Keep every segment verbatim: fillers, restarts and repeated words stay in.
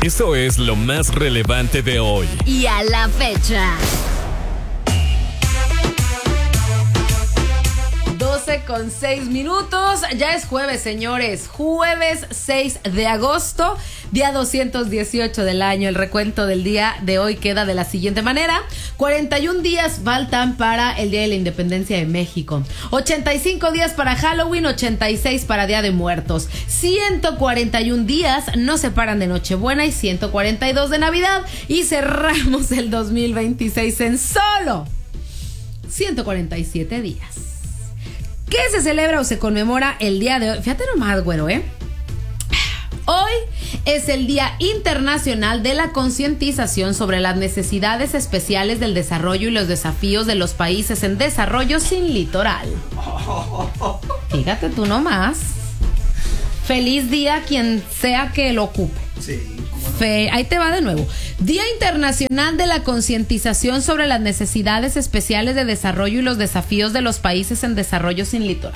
Eso es lo más relevante de hoy. Y a la fecha. doce con seis minutos. Ya es jueves, señores. Jueves seis de agosto, día doscientos dieciocho del año. El recuento del día de hoy queda de la siguiente manera: cuarenta y un días faltan para el Día de la Independencia de México, ochenta y cinco días para Halloween, ochenta y seis para Día de Muertos, ciento cuarenta y un días nos separan de Nochebuena y ciento cuarenta y dos de Navidad. Y cerramos el dos mil veintiséis en solo ciento cuarenta y siete días. ¿Qué se celebra o se conmemora el día de hoy? Fíjate nomás, güero, ¿eh? Hoy es el Día Internacional de la Concientización sobre las necesidades especiales del desarrollo y los desafíos de los países en desarrollo sin litoral. Fíjate tú nomás. Feliz día quien sea que lo ocupe. Sí. Fe, ahí te va de nuevo. Día Internacional de la Concientización sobre las necesidades especiales de desarrollo y los desafíos de los países en desarrollo sin litoral.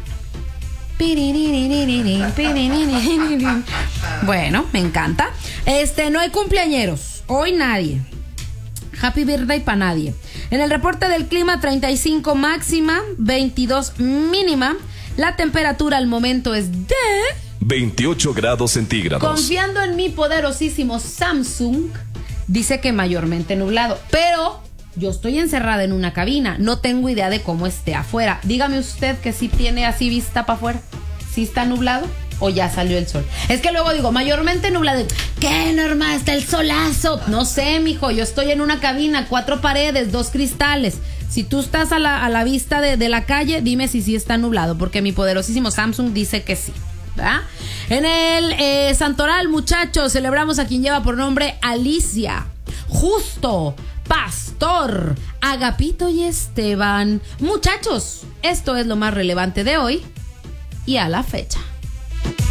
Bueno, me encanta. Este, no hay cumpleañeros. Hoy nadie. Happy birthday para nadie. En el reporte del clima, treinta y cinco máxima, veintidós mínima. La temperatura al momento es de veintiocho grados centígrados. Confiando en mi poderosísimo Samsung, dice que mayormente nublado. Pero yo estoy encerrada en una cabina. No tengo idea de cómo esté afuera. Dígame usted que sí tiene así vista para afuera. ¿Sí está nublado o ya salió el sol? Es que luego digo, mayormente nublado. ¿Qué, Norma? Está el solazo. No sé, mijo. Yo estoy en una cabina, cuatro paredes, dos cristales. Si tú estás a la, a la vista de, de la calle, dime si sí está nublado, porque mi poderosísimo Samsung dice que sí. ¿verdad? En el eh, Santoral, muchachos, celebramos a quien lleva por nombre Alicia, Justo, Pastor, Agapito y Esteban. Muchachos, esto es lo más relevante de hoy y a la fecha.